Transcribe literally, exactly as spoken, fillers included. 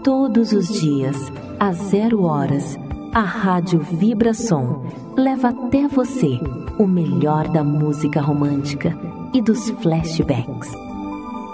Todos os dias, às zero horas, a Rádio Vibração leva até você o melhor da música romântica e dos flashbacks.